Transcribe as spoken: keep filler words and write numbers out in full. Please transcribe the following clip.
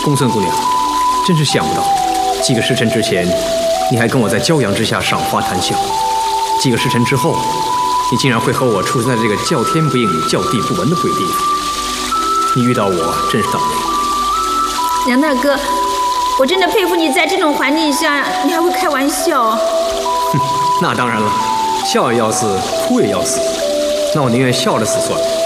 公孙姑娘，真是想不到，几个时辰之前，你还跟我在骄阳之下赏花谈笑；几个时辰之后，你竟然会和我出现在这个叫天不应、叫地不闻的鬼地方。你遇到我真是倒霉。 梁大哥，我真的佩服你，在这种环境下，你还会开玩笑。 哼，那当然了，笑也要死，哭也要死，那我宁愿笑着死算了。